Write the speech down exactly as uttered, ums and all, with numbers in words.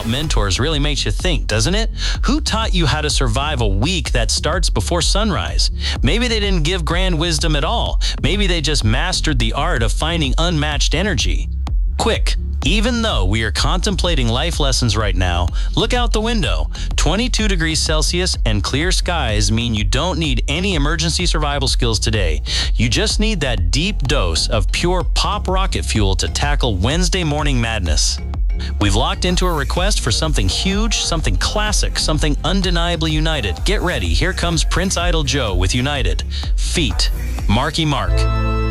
without mentors really makes you think, doesn't it? Who taught you how to survive a week that starts before sunrise? Maybe they didn't give grand wisdom at all. Maybe they just mastered the art of finding unmatched energy. Quick, even though we are contemplating life lessons right now, look out the window. twenty-two degrees Celsius and clear skies mean you don't need any emergency survival skills today. You just need that deep dose of pure pop rocket fuel to tackle Wednesday morning madness. We've locked into a request for something huge, something classic, something undeniably United. Get ready, here comes Prince Idol Joe with United. Feet. Marky Mark.